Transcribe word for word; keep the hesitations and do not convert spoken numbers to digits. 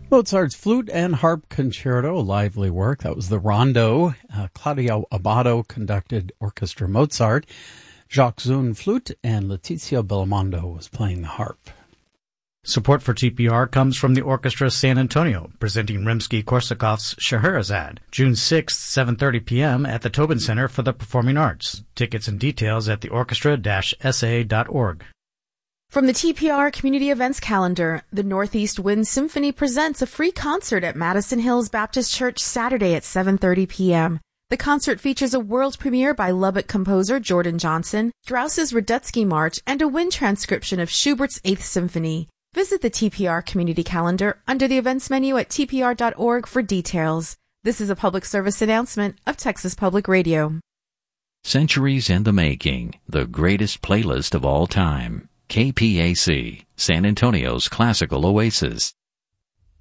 Mozart's Flute and Harp Concerto, a lively work. That was the Rondo. Uh, Claudio Abbado conducted Orchestra Mozart. Jacques Zun flute and Letizia Belmondo was playing the harp. Support for T P R comes from the Orchestra San Antonio, presenting Rimsky-Korsakov's Scheherazade, June sixth, seven thirty p.m. at the Tobin Center for the Performing Arts. Tickets and details at the orchestra dash s a dot org. From the T P R Community Events Calendar, the Northeast Wind Symphony presents a free concert at Madison Hills Baptist Church Saturday at seven thirty p.m. The concert features a world premiere by Lubbock composer Jordan Johnson, Strauss's Radetzky March, and a wind transcription of Schubert's Eighth Symphony. Visit the T P R Community Calendar under the events menu at t p r dot org for details. This is a public service announcement of Texas Public Radio. Centuries in the Making, the greatest playlist of all time. K P A C, San Antonio's classical oasis.